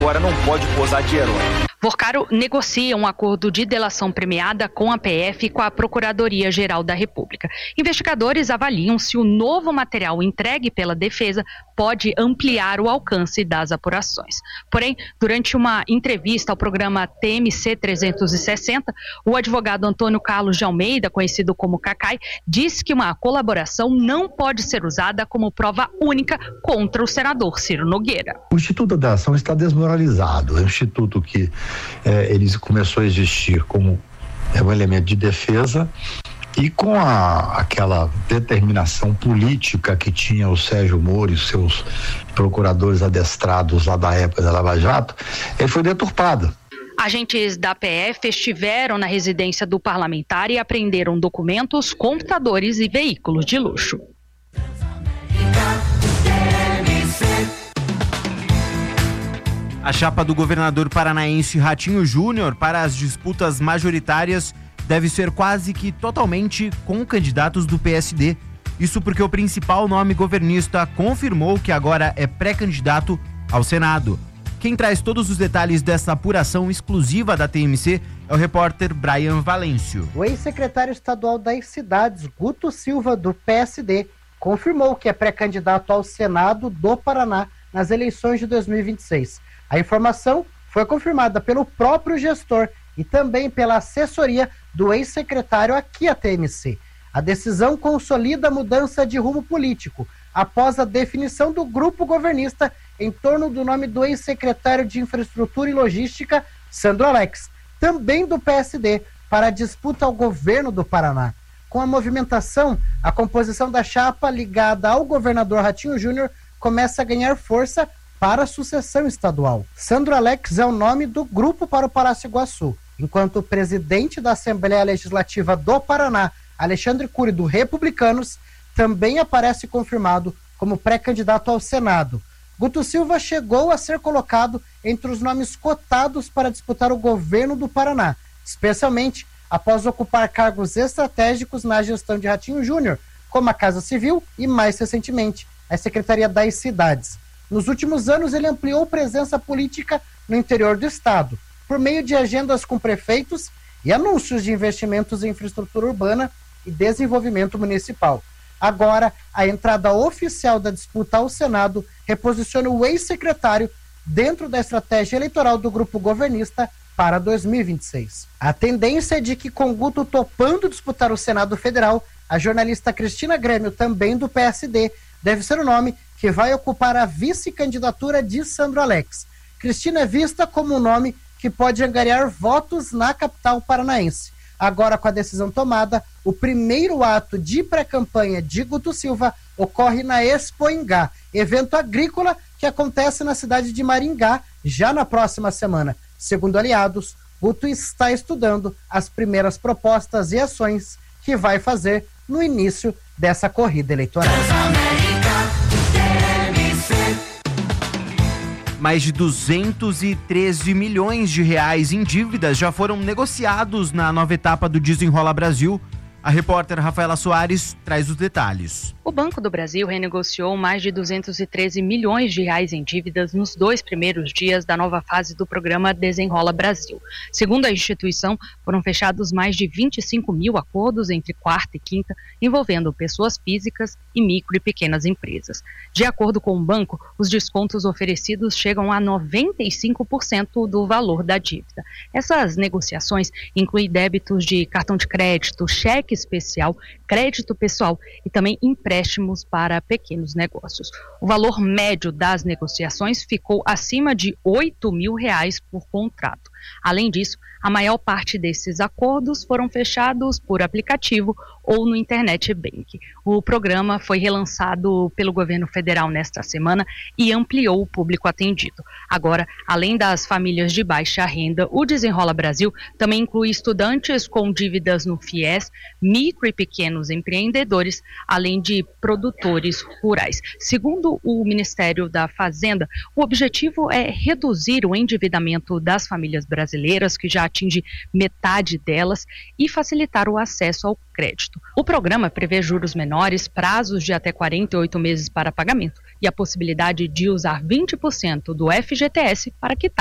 Agora não pode posar de herói. Vorcaro negocia um acordo de delação premiada com a PF e com a Procuradoria-Geral da República. Investigadores avaliam se o novo material entregue pela defesa pode ampliar o alcance das apurações. Porém, durante uma entrevista ao programa TMC 360, o advogado Antônio Carlos de Almeida, conhecido como Cacai, disse que uma colaboração não pode ser usada como prova única contra o senador Ciro Nogueira. O Instituto da Ação está desmoralizado. É um instituto que ele começou a existir como um elemento de defesa e com aquela determinação política que tinha o Sérgio Moro e seus procuradores adestrados lá da época da Lava Jato, ele foi deturpado. Agentes da PF estiveram na residência do parlamentar e apreenderam documentos, computadores e veículos de luxo. A chapa do governador paranaense Ratinho Júnior para as disputas majoritárias deve ser quase que totalmente com candidatos do PSD. Isso porque o principal nome governista confirmou que agora é pré-candidato ao Senado. Quem traz todos os detalhes dessa apuração exclusiva da TMC é o repórter Brian Valêncio. O ex-secretário estadual das cidades, Guto Silva, do PSD, confirmou que é pré-candidato ao Senado do Paraná nas eleições de 2026. A informação foi confirmada pelo próprio gestor e também pela assessoria do ex-secretário aqui à TMC. A decisão consolida a mudança de rumo político após a definição do grupo governista em torno do nome do ex-secretário de Infraestrutura e Logística, Sandro Alex, também do PSD, para a disputa ao governo do Paraná. Com a movimentação, a composição da chapa ligada ao governador Ratinho Júnior começa a ganhar força para a sucessão estadual. Sandro Alex é o nome do grupo para o Palácio Iguaçu, enquanto o presidente da Assembleia Legislativa do Paraná, Alexandre Cury, do Republicanos, também aparece confirmado como pré-candidato ao Senado. Guto Silva chegou a ser colocado entre os nomes cotados para disputar o governo do Paraná, especialmente após ocupar cargos estratégicos na gestão de Ratinho Júnior, como a Casa Civil e, mais recentemente, a Secretaria das Cidades. Nos últimos anos, ele ampliou presença política no interior do estado, por meio de agendas com prefeitos e anúncios de investimentos em infraestrutura urbana e desenvolvimento municipal. Agora, a entrada oficial da disputa ao Senado reposiciona o ex-secretário dentro da estratégia eleitoral do grupo governista para 2026. A tendência é de que, com Guto topando disputar o Senado Federal, a jornalista Cristina Grêmio, também do PSD, deve ser o nome que vai ocupar a vice-candidatura de Sandro Alex. Cristina é vista como um nome que pode angariar votos na capital paranaense. Agora, com a decisão tomada, o primeiro ato de pré-campanha de Guto Silva ocorre na Expoingá, evento agrícola que acontece na cidade de Maringá, já na próxima semana. Segundo aliados, Guto está estudando as primeiras propostas e ações que vai fazer no início dessa corrida eleitoral. Mais de 213 milhões de reais em dívidas já foram negociados na nova etapa do Desenrola Brasil. A repórter Rafaela Soares traz os detalhes. O Banco do Brasil renegociou mais de 213 milhões de reais em dívidas nos 2 primeiros dias da nova fase do programa Desenrola Brasil. Segundo a instituição, foram fechados mais de 25 mil acordos entre quarta e quinta, envolvendo pessoas físicas e micro e pequenas empresas. De acordo com o banco, os descontos oferecidos chegam a 95% do valor da dívida. Essas negociações incluem débitos de cartão de crédito, cheque especial, crédito pessoal e também empréstimos para pequenos negócios. O valor médio das negociações ficou acima de R$8 mil por contrato. Além disso, a maior parte desses acordos foram fechados por aplicativo ou no Internet Bank. O programa foi relançado pelo governo federal nesta semana e ampliou o público atendido. Agora, além das famílias de baixa renda, o Desenrola Brasil também inclui estudantes com dívidas no FIES, micro e pequenos empreendedores, além de produtores rurais. Segundo o Ministério da Fazenda, o objetivo é reduzir o endividamento das famílias brasileiras, que já atinge metade delas, e facilitar o acesso ao crédito. O programa prevê juros menores, prazos de até 48 meses para pagamento e a possibilidade de usar 20% do FGTS para quitar